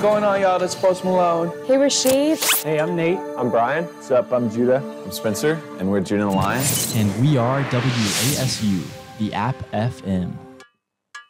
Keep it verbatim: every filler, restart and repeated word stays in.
going on, y'all? This is Post Malone. Hey, Rashid. Hey, I'm Nate. I'm Brian. What's up? I'm Judah. I'm Spencer, and we're Judah and the Lion. And we are W A S U, the App F M.